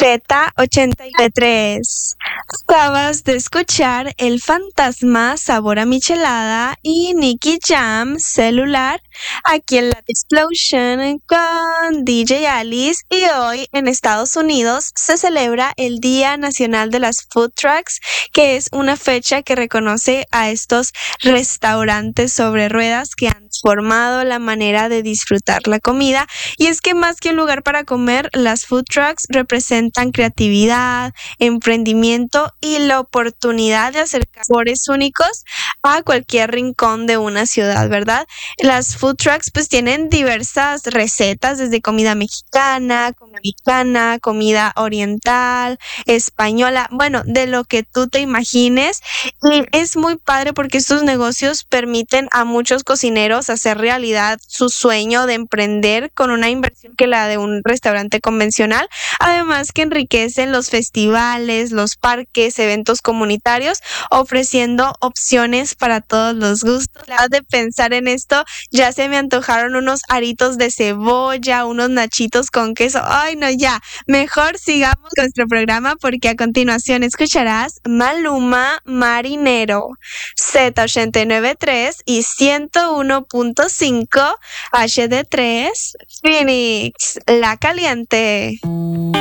Z83. Acabas de escuchar El Fantasma, Sabor a Michelada y Nicky Jam, Celular, aquí en Latin Explosion con DJ Alice. Y hoy en Estados Unidos se celebra el Día Nacional de las Food Trucks, que es una fecha que reconoce a estos restaurantes sobre ruedas que han transformado la manera de disfrutar la comida. Y es que más que un lugar para comer, las food trucks representan creatividad, emprendimiento y la oportunidad de acercar sabores únicos a cualquier rincón de una ciudad, ¿verdad? Las food trucks pues tienen diversas recetas, desde comida mexicana, comida oriental, española, bueno, de lo que tú te imagines. Y es muy padre porque estos negocios permiten a muchos cocineros hacer realidad su sueño de emprender con una inversión que la de un restaurante convencional, además que enriquecen los festivales, los parques, eventos comunitarios, ofreciendo opciones para todos los gustos. La verdad de pensar en esto, ya se me antojaron unos aritos de cebolla, unos nachitos con queso. Ay, no, ya. Mejor sigamos con nuestro programa porque a continuación escucharás Maluma Marinero, Z89.3 y 101.5 HD3 Phoenix, La Caliente.